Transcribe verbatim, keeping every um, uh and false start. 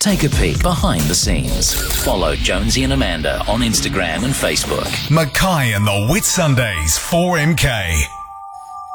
take a peek behind the scenes. Follow Jonesy and Amanda on Instagram and Facebook. Mackay and the Whitsundays, four M K.